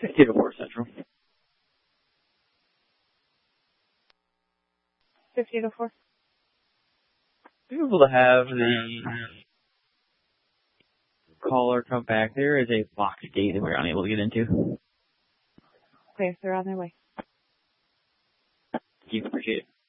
50 to 4 Central. 50 to 4. Be able to have the caller come back. There is a box gate that we're unable to get into. Okay, they're on their way. Thank you. Appreciate it.